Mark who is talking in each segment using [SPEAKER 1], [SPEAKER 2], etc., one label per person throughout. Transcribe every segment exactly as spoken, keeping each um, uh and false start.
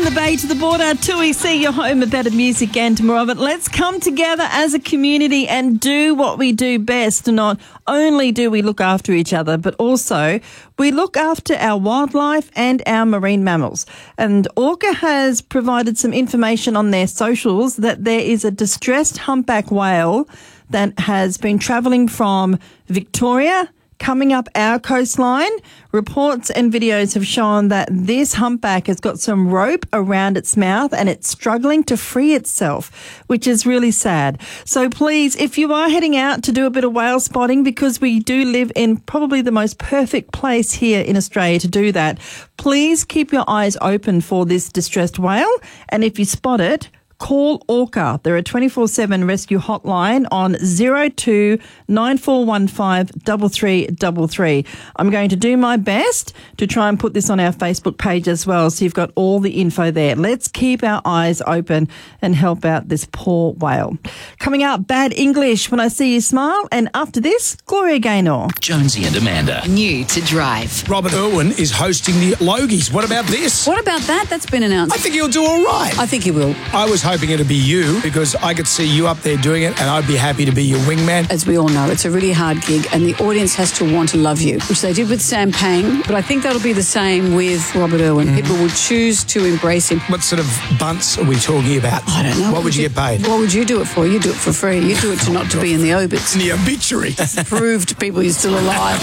[SPEAKER 1] the bay to the border, two E C, your home of better music and more of it. Let's come together as a community and do what we do best. Not only do we look after each other, but also we look after our wildlife and our marine mammals. And Orca has provided some information on their socials that there is a distressed humpback whale that has been travelling from Victoria coming up our coastline. Reports and videos have shown that this humpback has got some rope around its mouth and it's struggling to free itself, which is really sad. So please, if you are heading out to do a bit of whale spotting, because we do live in probably the most perfect place here in Australia to do that, please keep your eyes open for this distressed whale. And if you spot it, call Orca. They're a twenty-four seven rescue hotline on zero two nine four one five three three three three. I'm going to do my best to try and put this on our Facebook page as well, so you've got all the info there. Let's keep our eyes open and help out this poor whale. Coming up, Bad English, When I See You Smile, and after this, Gloria Gaynor.
[SPEAKER 2] Jonesy and Amanda.
[SPEAKER 3] New to drive.
[SPEAKER 4] Robert Irwin is hosting the Logies. What about this?
[SPEAKER 3] What about that? That's been announced.
[SPEAKER 4] I think he'll do all right.
[SPEAKER 3] I think he will.
[SPEAKER 4] I was hoping it'd be you, because I could see you up there doing it and I'd be happy to be your wingman.
[SPEAKER 3] As we all know, it's a really hard gig and the audience has to want to love you, which they did with Sam Pang, but I think that'll be the same with Robert Irwin. Mm. People will choose to embrace him.
[SPEAKER 4] What sort of bunts are we talking about?
[SPEAKER 3] I don't know.
[SPEAKER 4] What would you get paid?
[SPEAKER 3] What would you do it for? You do it for free. You do it to not to be in the obits.
[SPEAKER 4] In the obituary.
[SPEAKER 3] Prove to people you're still alive.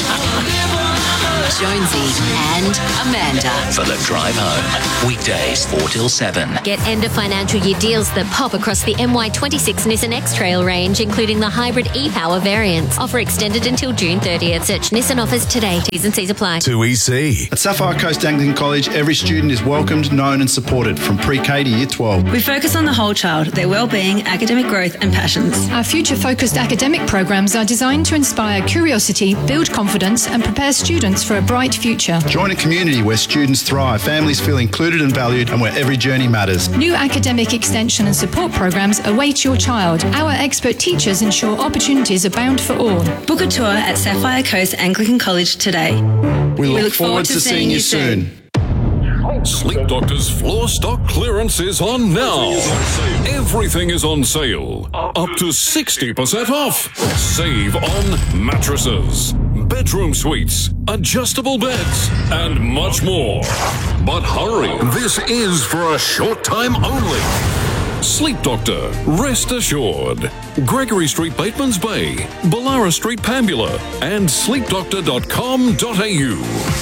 [SPEAKER 2] Jonesy and Amanda. For the drive home. Weekdays four till seven.
[SPEAKER 5] Get end of financial year deals that pop across the M Y twenty-six Nissan X-Trail range, including the hybrid e-power variants. Offer extended until June thirtieth. Search Nissan offers today. T's and C's apply.
[SPEAKER 6] two E C.
[SPEAKER 7] At Sapphire Coast Anglican College, every student is welcomed, known and supported from pre-K to year twelve.
[SPEAKER 8] We focus on the whole child, their well-being, academic growth and passions.
[SPEAKER 9] Our future-focused academic programs are designed to inspire curiosity, build confidence and prepare students for a bright future.
[SPEAKER 7] Join a community where students thrive, families feel included and valued, and where every journey matters.
[SPEAKER 9] New academic extension and support programs await your child. Our expert teachers ensure opportunities abound for all.
[SPEAKER 8] Book a tour at Sapphire Coast Anglican College today.
[SPEAKER 7] We look, we look forward, forward to, to seeing you soon.
[SPEAKER 10] Sleep Doctor's floor stock clearance is on now. Everything is on sale. Up to sixty percent off. Save on mattresses, bedroom suites, adjustable beds, and much more. But hurry, this is for a short time only. Sleep Doctor, rest assured. Gregory Street, Batemans Bay, Ballara Street, Pambula, and sleep doctor dot com dot a u.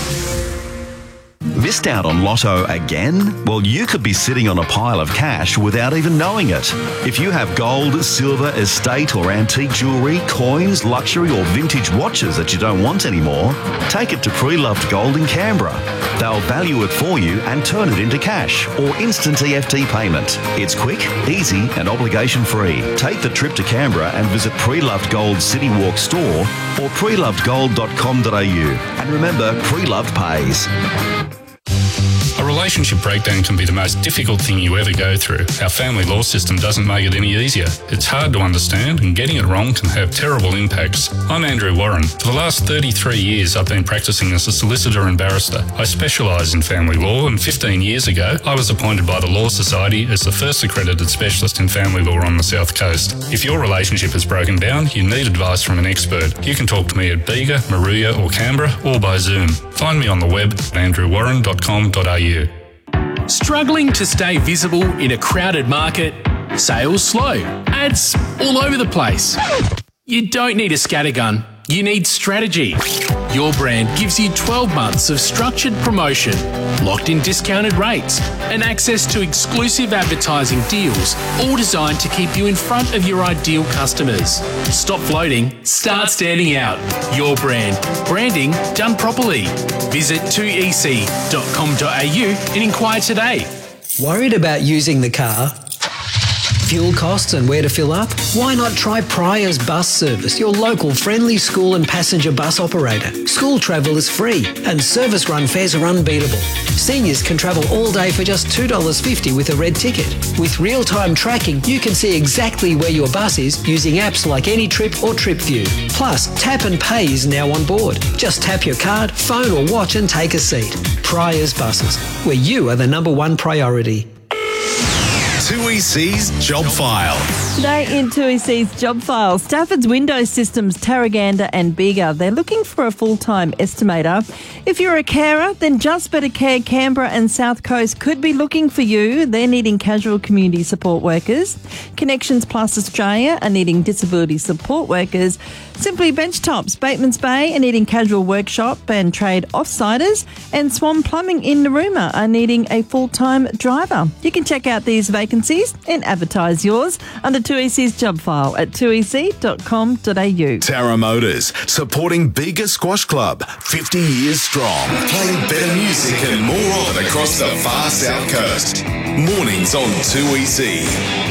[SPEAKER 6] Missed out on Lotto again? Well, you could be sitting on a pile of cash without even knowing it. If you have gold, silver, estate or antique jewellery, coins, luxury or vintage watches that you don't want anymore, take it to Pre-Loved Gold in Canberra. They'll value it for you and turn it into cash or instant E F T payment. It's quick, easy and obligation free. Take the trip to Canberra and visit Pre-Loved Gold City Walk store or pre loved gold dot com dot a u. And remember, Pre-Loved pays.
[SPEAKER 11] A relationship breakdown can be the most difficult thing you ever go through. Our family law system doesn't make it any easier. It's hard to understand and getting it wrong can have terrible impacts. I'm Andrew Warren. For the last thirty-three years I've been practicing as a solicitor and barrister. I specialise in family law and fifteen years ago I was appointed by the Law Society as the first accredited specialist in family law on the South Coast. If your relationship has broken down, you need advice from an expert. You can talk to me at Bega, Maruya or Canberra or by Zoom. Find me on the web at andrew warren dot com dot a u.
[SPEAKER 12] Struggling to stay visible in a crowded market? Sales slow. Ads all over the place. You don't need a scattergun. You need strategy. Your brand gives you twelve months of structured promotion, locked-in discounted rates, and access to exclusive advertising deals, all designed to keep you in front of your ideal customers. Stop floating, start standing out. Your brand. Branding done properly. Visit two e c dot com dot a u and inquire today.
[SPEAKER 13] Worried about using the car? Fuel costs and where to fill up? Why not try Pryor's Bus Service, your local friendly school and passenger bus operator? School travel is free and service run fares are unbeatable. Seniors can travel all day for just two dollars fifty with a red ticket. With real-time tracking, you can see exactly where your bus is using apps like AnyTrip or TripView. Plus, Tap and Pay is now on board. Just tap your card, phone or watch and take a seat. Pryor's Buses, where you are the number one priority.
[SPEAKER 14] two E C's Job File.
[SPEAKER 1] Today in two E C's Job File, Stafford's Window Systems, Tarraganda and Bega, they're looking for a full-time estimator. If you're a carer, then Just Better Care Canberra and South Coast could be looking for you. They're needing casual community support workers. Connections Plus Australia are needing disability support workers. Simply Benchtops, Bateman's Bay are needing casual workshop and trade offsiders. And Swan Plumbing in Narooma are needing a full-time driver. You can check out these vacancies and advertise yours under two E C's Job File at two e c dot com dot a u.
[SPEAKER 14] Tara Motors, supporting Bega Squash Club, fifty years strong, playing better music and more of it across the far south coast. Mornings on two E C.